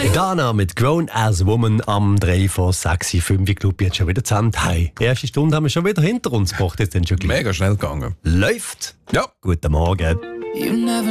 Dana mit Grown as Woman am 3 vor 6, 5 Club jetzt schon wieder zu Ende. Hey, die erste Stunde haben wir schon wieder hinter uns gebracht, jetzt dann schon gleich. Mega schnell gegangen. Läuft. Ja. Guten Morgen.